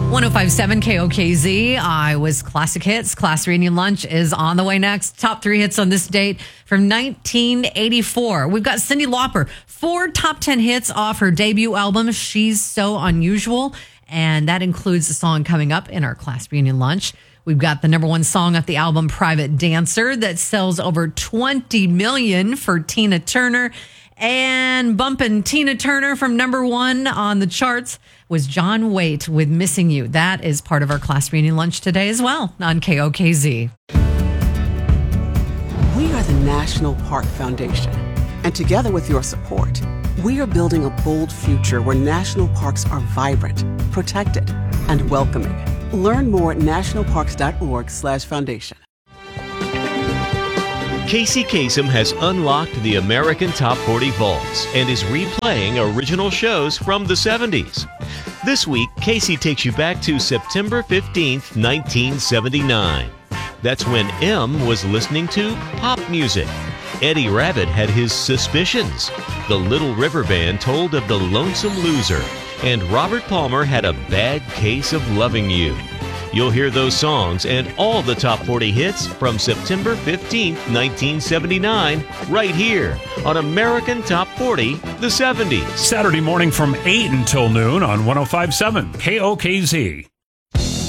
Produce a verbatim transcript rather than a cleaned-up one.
one oh five point seven K O K Z. I was Classic Hits. Class Reunion Lunch is on the way next. Top three hits on this date from nineteen eighty-four. We've got Cyndi Lauper. Four top ten hits off her debut album, She's So Unusual. And that includes the song coming up in our Class Reunion Lunch. We've got the number one song off the album, Private Dancer, that sells over twenty million for Tina Turner. And bumping Tina Turner from number one on the charts was John Waite with Missing You. That is part of our Class Reunion Lunch today as well on K O K Z. We are the National Park Foundation. And together with your support, we are building a bold future where national parks are vibrant, protected, and welcoming. Learn more at nationalparks.org slash foundation. Casey Kasem has unlocked the American Top forty vaults and is replaying original shows from the seventies. This week, Casey takes you back to September fifteenth, nineteen seventy-nine. That's when M was listening to pop music. Eddie Rabbitt had his suspicions. The Little River Band told of The Lonesome Loser. And Robert Palmer had a bad case of loving you. You'll hear those songs and all the top forty hits from September fifteenth, nineteen seventy-nine, right here on American Top forty, the seventies. Saturday morning from eight until noon on one oh five point seven K O K Z.